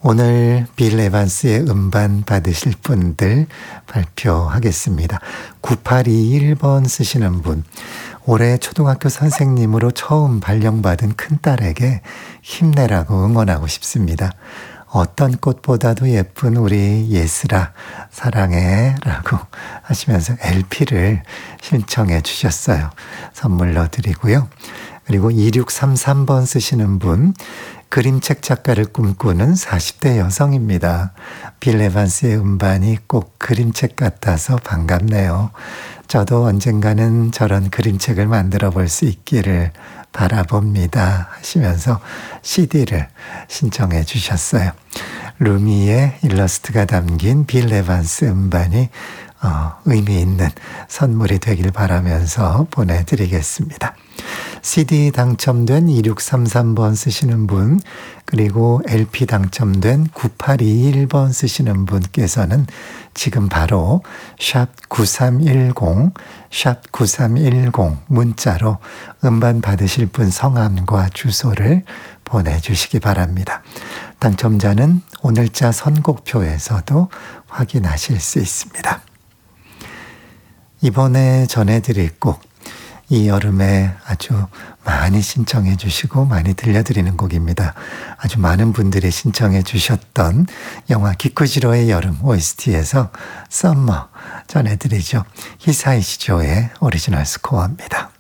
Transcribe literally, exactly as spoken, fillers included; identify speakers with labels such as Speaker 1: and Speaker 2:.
Speaker 1: 오늘 빌 에반스의 음반 받으실 분들 발표하겠습니다. 구팔이일 번 쓰시는 분, 올해 초등학교 선생님으로 처음 발령받은 큰딸에게 힘내라고 응원하고 싶습니다. 어떤 꽃보다도 예쁜 우리 예슬아 사랑해 라고 하시면서 엘피를 신청해 주셨어요. 선물로 드리고요. 그리고 이육삼삼 번 쓰시는 분, 그림책 작가를 꿈꾸는 사십 대 여성입니다. 빌 에반스의 음반이 꼭 그림책 같아서 반갑네요. 저도 언젠가는 저런 그림책을 만들어 볼 수 있기를 바라봅니다 하시면서 씨디를 신청해 주셨어요. 루미의 일러스트가 담긴 빌 에반스 음반이 어, 의미 있는 선물이 되길 바라면서 보내드리겠습니다. 씨디 당첨된 이육삼삼 번 쓰시는 분, 그리고 엘피 당첨된 구팔이일 번 쓰시는 분께서는 지금 바로 샵 구삼일공, 샵 구삼일공 문자로 음반 받으실 분 성함과 주소를 보내주시기 바랍니다. 당첨자는 오늘자 선곡표에서도 확인하실 수 있습니다. 이번에 전해드릴 곡, 이 여름에 아주 많이 신청해 주시고 많이 들려드리는 곡입니다. 아주 많은 분들이 신청해 주셨던 영화 기쿠지로의 여름 오에스티에서 썸머 전해드리죠. 히사이시조의 오리지널 스코어입니다.